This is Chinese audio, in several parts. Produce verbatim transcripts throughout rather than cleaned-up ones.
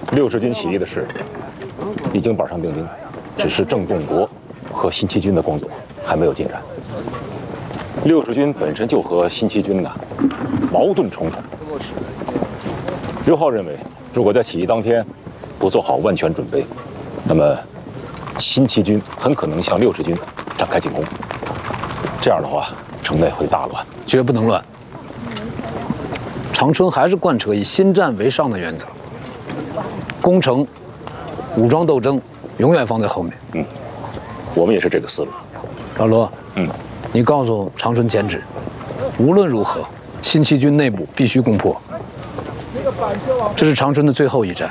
六十军起义的事已经板上钉钉，只是郑洞国和新七军的工作还没有进展。六十军本身就和新七军呢矛盾重重。刘浩认为，如果在起义当天不做好万全准备，那么新七军很可能向六十军展开进攻。这样的话，城内会大乱， 绝不能乱。长春还是贯彻以新战为上的原则，攻城、武装斗争永远放在后面。 嗯，我们也是这个思路。 老罗， 嗯， 你告诉长春前指，无论如何，新七军内部必须攻破。这是长春的最后一战，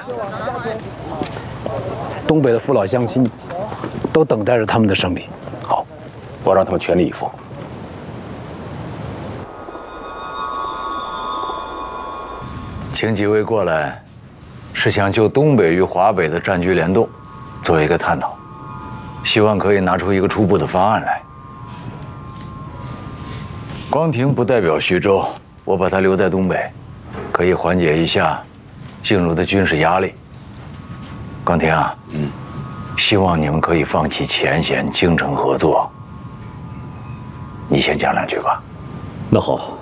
东北的父老乡亲都等待着他们的胜利。 好，我要让他们全力以赴。 请几位过来，是想就东北与华北的战局联动做一个探讨，希望可以拿出一个初步的方案来。光庭不代表徐州，我把他留在东北，可以缓解一下进入的军事压力。光庭啊，嗯，希望你们可以放弃前线，精诚合作。你先讲两句吧。 那好。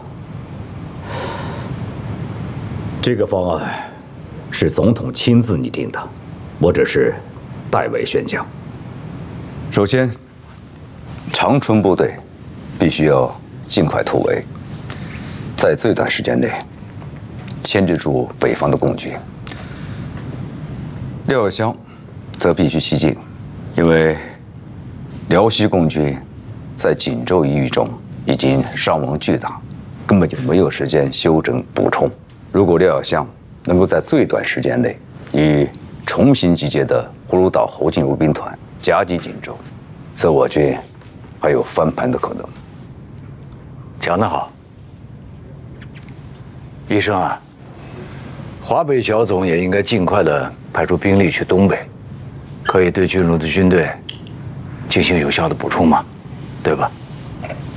这个方案是总统亲自拟定的，我只是代为宣讲。 首先，长春部队必须要尽快突围，在最短时间内牵制住北方的共军。廖耀湘则必须西进，因为辽西共军在锦州一役中已经伤亡巨大，根本就没有时间休整补充。如果廖耀湘能够在最短时间内与重新集结的葫芦岛侯进儒兵团夹击锦州，则我军还有翻盘的可能。 讲得好，医生啊，华北小总也应该尽快的派出兵力去东北，可以对军入的军队进行有效的补充嘛，对吧？